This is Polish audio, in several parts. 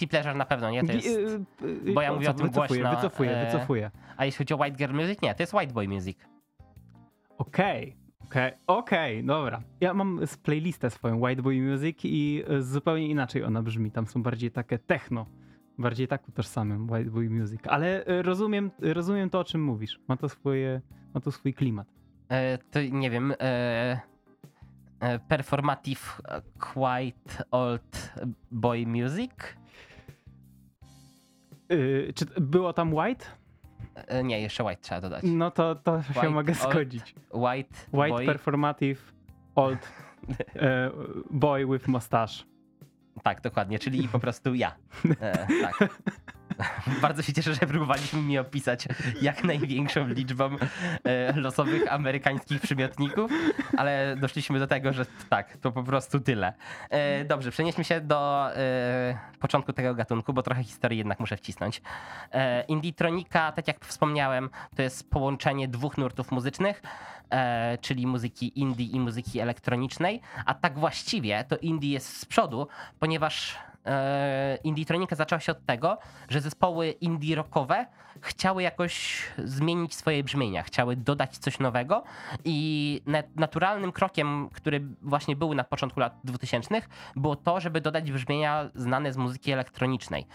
guilty pleasure na pewno, nie? To jest, bo ja mówię o tym głośno. Wycofuję. A jeśli chodzi o white girl music, nie, to jest white boy music. Okej, dobra. Ja mam playlistę swoją White Boy Music i zupełnie inaczej ona brzmi. Tam są bardziej takie techno. Bardziej tak utożsamiam White Boy Music. Ale rozumiem to, o czym mówisz. Ma to swój klimat. To nie wiem... performative white old boy music? Czy było tam white? Nie, jeszcze white trzeba dodać. No to White, się mogę zgodzić. White boy. Performative old boy with mustache. Tak, dokładnie, czyli po prostu ja. Tak. Bardzo się cieszę, że próbowaliśmy mi opisać jak największą liczbą losowych amerykańskich przymiotników, ale doszliśmy do tego, że tak, to po prostu tyle. Dobrze, przenieśmy się do początku tego gatunku, bo trochę historii jednak muszę wcisnąć. Indietronika, tak jak wspomniałem, to jest połączenie dwóch nurtów muzycznych, czyli muzyki indie i muzyki elektronicznej, a tak właściwie to indie jest z przodu, ponieważ Indietronika zaczęła się od tego, że zespoły indie rockowe chciały jakoś zmienić swoje brzmienia, chciały dodać coś nowego i naturalnym krokiem, który właśnie był na początku lat 2000, było to, żeby dodać brzmienia znane z muzyki elektronicznej.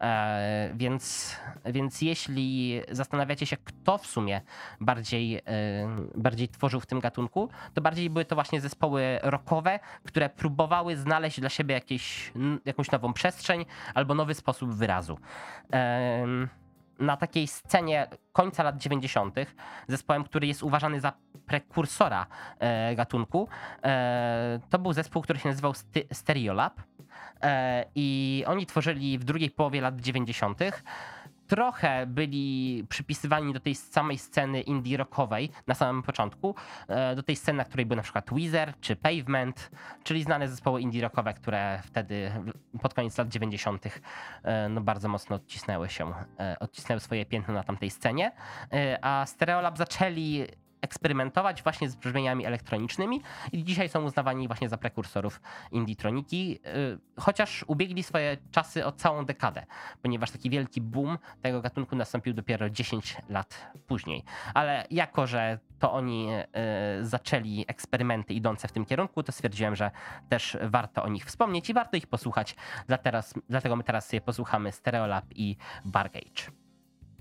Więc jeśli zastanawiacie się, kto w sumie bardziej tworzył w tym gatunku, to bardziej były to właśnie zespoły rockowe, które próbowały znaleźć dla siebie jakąś nową przestrzeń albo nowy sposób wyrazu. Na takiej scenie końca lat 90. zespołem, który jest uważany za prekursora gatunku, to był zespół, który się nazywał Stereolab i oni tworzyli w drugiej połowie lat 90. Trochę byli przypisywani do tej samej sceny indie rockowej na samym początku, do tej sceny, na której był na przykład Weezer czy Pavement, czyli znane zespoły indie rockowe, które wtedy pod koniec lat 90. No bardzo mocno odcisnęły swoje piętno na tamtej scenie, a Stereolab zaczęli eksperymentować właśnie z brzmieniami elektronicznymi i dzisiaj są uznawani właśnie za prekursorów Indietroniki, chociaż ubiegli swoje czasy o całą dekadę, ponieważ taki wielki boom tego gatunku nastąpił dopiero 10 lat później. Ale jako, że to oni zaczęli eksperymenty idące w tym kierunku, to stwierdziłem, że też warto o nich wspomnieć i warto ich posłuchać. Dlatego my teraz sobie posłuchamy Stereolab i Bargage.